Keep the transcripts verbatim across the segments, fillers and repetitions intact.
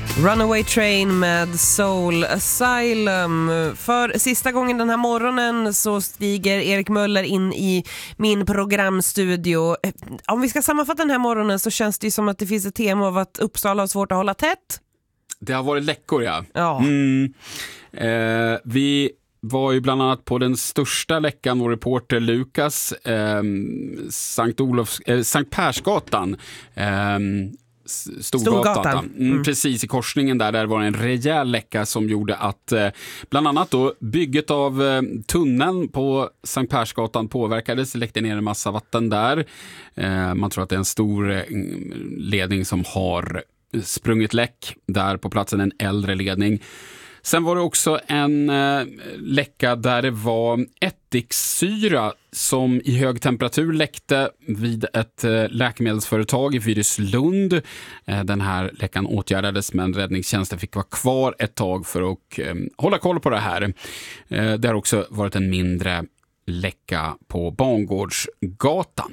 Runaway Train med Soul Asylum. För sista gången den här morgonen så stiger Erik Möller in i min programstudio. Om vi ska sammanfatta den här morgonen så känns det ju som att det finns ett tema av att Uppsala har svårt att hålla tätt. Det har varit läckor, ja. Ja. Mm. Eh, vi var ju bland annat på den största läckan, vår reporter Lukas, eh, Sankt Olofs, eh, Sankt Persgatan, eh, Storgatan, Storgatan. Mm, Mm. precis i korsningen där, där var en rejäl läcka som gjorde att eh, bland annat då bygget av eh, tunneln på Sankt Persgatan påverkades, det läckte ner en massa vatten där. Eh, man tror att det är en stor eh, ledning som har sprungit läck där på platsen, en äldre ledning. Sen var det också en eh, läcka där det var ättiksyra som i hög temperatur läckte vid ett eh, läkemedelsföretag i Fyrislund. Eh, den här läckan åtgärdades, men räddningstjänsten fick vara kvar ett tag för att eh, hålla koll på det här. Eh, det har också varit en mindre läcka på Bangårdsgatan.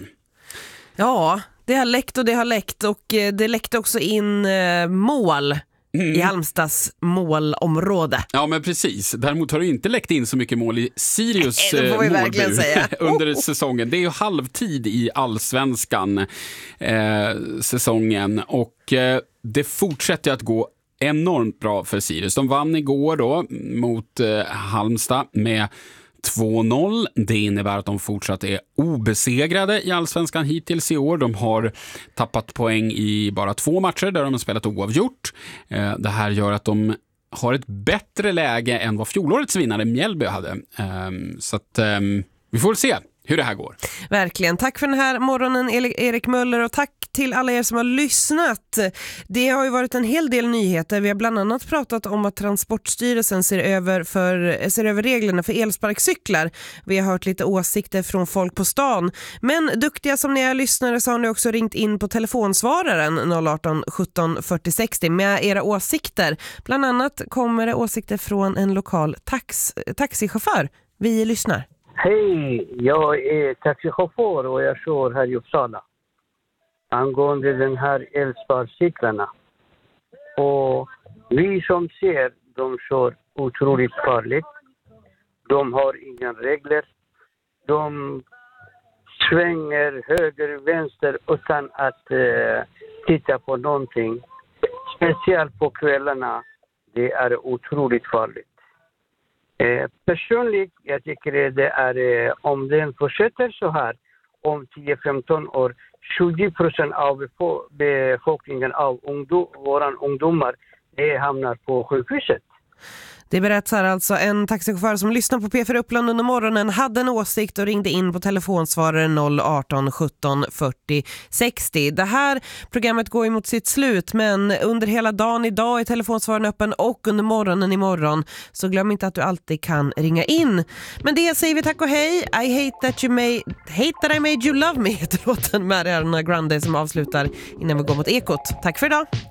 Ja, det har läckt och det har läckt och det läckte också in eh, mål mm. i Halmstads målområde. Ja, men precis. Däremot har det inte läckt in så mycket mål i Sirius Nej, det får vi målbur verkligen säga. under säsongen. Det är ju halvtid i allsvenskan eh, säsongen och eh, det fortsätter att gå enormt bra för Sirius. De vann igår då mot eh, Halmstad med två noll. Det innebär att de fortsatt är obesegrade i allsvenskan hittills i år. De har tappat poäng i bara två matcher där de har spelat oavgjort. Det här gör att de har ett bättre läge än vad fjolårets vinnare Mjällby hade. Så att vi får se hur det här går. Verkligen. Tack för den här morgonen, Erik Möller, och tack till alla er som har lyssnat. Det har ju varit en hel del nyheter. Vi har bland annat pratat om att Transportstyrelsen ser över, för, ser över reglerna för elsparkcyklar. Vi har hört lite åsikter från folk på stan. Men duktiga som ni är lyssnare så har ni också ringt in på telefonsvararen noll arton sjutton fyrtio sextio med era åsikter. Bland annat kommer det åsikter från en lokal tax, taxichaufför. Vi lyssnar. Hej, jag är taxichaufför och jag kör här i Uppsala. Angående den här elsparkcyklarna. Och vi som ser, de kör otroligt farligt. De har inga regler. De svänger höger, vänster utan att eh, titta på någonting. Speciellt på kvällarna. Det är otroligt farligt. Eh, personligt, jag tycker det är eh, om den fortsätter så här om tio till femton år, tjugo procent av befo- befolkningen av ungdom, våran ungdomar eh, hamnar på sjukhuset. Det berättar alltså en taxichaufför som lyssnar på P fyra Uppland under morgonen, hade en åsikt och ringde in på telefonsvararen noll arton sjutton fyrtio sextio. Det här programmet går emot sitt slut, men under hela dagen idag är telefonsvararen öppen och under morgonen imorgon. Så glöm inte att du alltid kan ringa in. Men det säger vi tack och hej. I hate that you made, hate that I made you love me heter låten med Ariana Grande som avslutar innan vi går mot Ekot. Tack för idag.